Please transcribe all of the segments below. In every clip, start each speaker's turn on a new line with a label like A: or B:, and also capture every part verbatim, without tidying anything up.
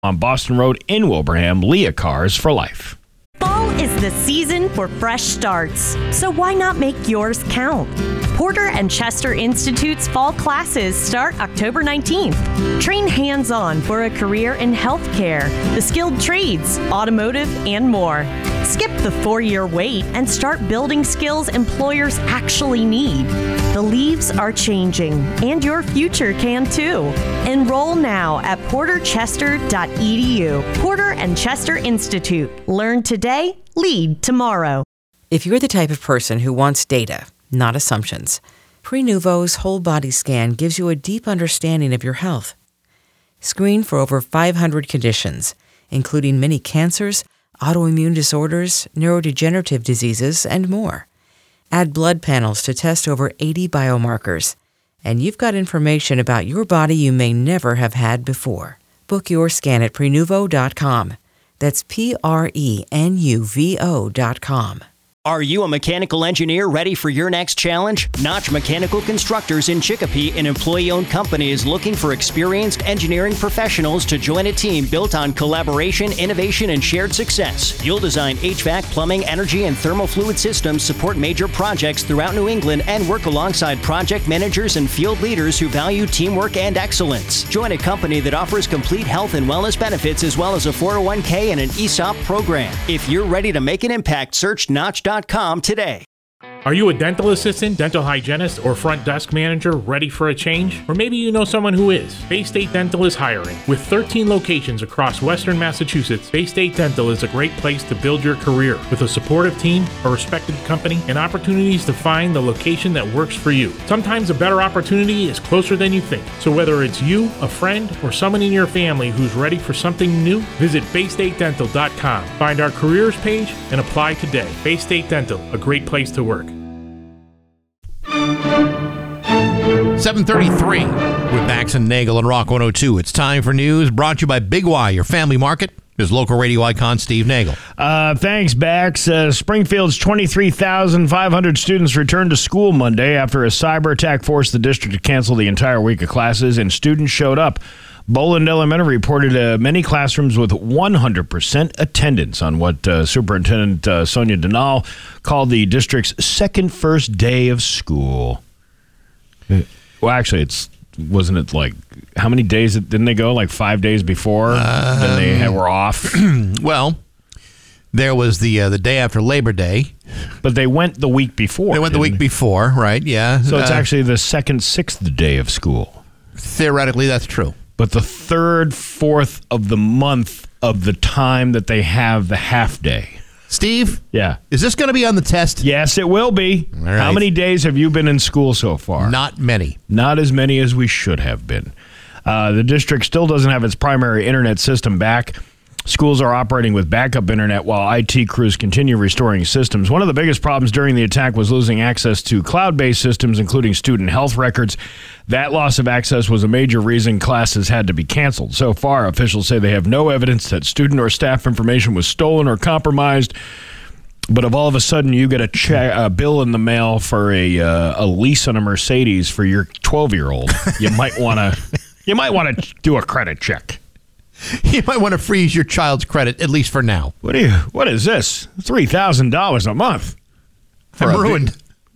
A: on Boston Road in Wilbraham. Leah Cars for Life.
B: Fall is the season for fresh starts, so why not make yours count? Porter and Chester Institute's fall classes start October nineteenth. Train hands-on for a career in healthcare, the skilled trades, automotive, and more. Skip the four-year wait and start building skills employers actually need. The leaves are changing, and your future can too. Enroll now at porter chester dot e d u. Porter and Chester Institute. Learn today, lead tomorrow.
C: If you're the type of person who wants data, not assumptions, Prenuvo's whole body scan gives you a deep understanding of your health. Screen for over five hundred conditions, including many cancers, autoimmune disorders, neurodegenerative diseases, and more. Add blood panels to test over eighty biomarkers, and you've got information about your body you may never have had before. Book your scan at prenuvo dot com. That's P R E N U V O dot com.
D: Are you a mechanical engineer ready for your next challenge? Notch Mechanical Constructors in Chicopee, an employee-owned company, is looking for experienced engineering professionals to join a team built on collaboration, innovation, and shared success. You'll design H V A C, plumbing, energy, and thermal fluid systems, support major projects throughout New England, and work alongside project managers and field leaders who value teamwork and excellence. Join a company that offers complete health and wellness benefits as well as a four oh one k and an E S O P program. If you're ready to make an impact, search Notch dot com today.
E: Are you a dental assistant, dental hygienist, or front desk manager ready for a change? Or maybe you know someone who is. Bay State Dental is hiring. With thirteen locations across Western Massachusetts, Bay State Dental is a great place to build your career. With a supportive team, a respected company, and opportunities to find the location that works for you. Sometimes a better opportunity is closer than you think. So whether it's you, a friend, or someone in your family who's ready for something new, visit bay state dental dot com. Find our careers page and apply today. Bay State Dental, a great place to work.
F: seven thirty-three with Bax and Nagel and Rock one oh two. It's time for news brought to you by Big Y, your family market. Here's local radio icon Steve Nagel.
A: Uh, thanks, Bax. Uh, Springfield's twenty-three thousand five hundred students returned to school Monday after a cyber attack forced the district to cancel the entire week of classes, and students showed up. Boland Elementary reported uh, many classrooms with one hundred percent attendance on what uh, Superintendent uh, Sonia Denal called the district's second first day of school. Well, actually, it's wasn't it like how many days didn't they go? Like five days before, um, then they had, were off.
F: Well, there was the uh, the day after Labor Day,
A: but they went the week before.
F: They went the week
A: they?
F: before, right? Yeah.
A: So it's
F: uh,
A: actually the second sixth day of school.
F: Theoretically, that's true.
A: But the third fourth of the month of the time that they have the half day.
F: Steve?
A: Yeah.
F: Is this going to be on the test?
A: Yes, it will be.
F: All right.
A: How many days have you been in school so far?
F: Not many.
A: Not as many as we should have been. Uh, the district still doesn't have its primary internet system back. Schools are operating with backup internet while I T crews continue restoring systems. One of the biggest problems during the attack was losing access to cloud-based systems, including student health records. That loss of access was a major reason classes had to be canceled. So far, officials say they have no evidence that student or staff information was stolen or compromised. But if all of a sudden you get a, che- a bill in the mail for a uh, a lease on a Mercedes for your twelve-year-old, you might want to you might want to do a credit check.
F: You might want to freeze your child's credit, at least for now.
A: What do you? What is this? three thousand dollars a month.
F: I'm ruined.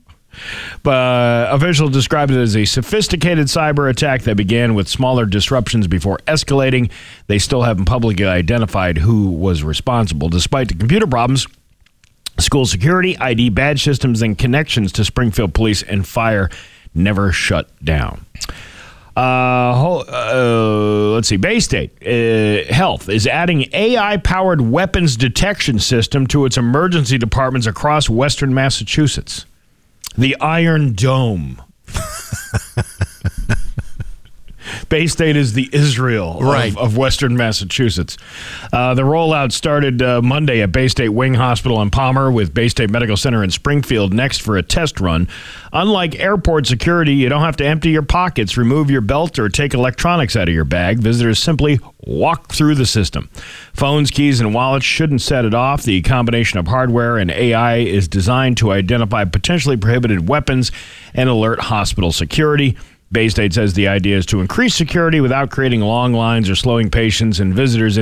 A: But uh, officials described it as a sophisticated cyber attack that began with smaller disruptions before escalating. They still haven't publicly identified who was responsible. Despite the computer problems, school security, I D badge systems, and connections to Springfield Police and Fire never shut down. Uh, uh, let's see. Bay State uh, Health is adding A I-powered weapons detection system to its emergency departments across Western Massachusetts. The Iron Dome. Bay State is the Israel
F: right.
A: of, of Western Massachusetts. Uh, the rollout started uh, Monday at Bay State Wing Hospital in Palmer, with Bay State Medical Center in Springfield next for a test run. Unlike airport security, you don't have to empty your pockets, remove your belt, or take electronics out of your bag. Visitors simply walk through the system. Phones, keys, and wallets shouldn't set it off. The combination of hardware and A I is designed to identify potentially prohibited weapons and alert hospital security. Bay State says the idea is to increase security without creating long lines or slowing patients and visitors in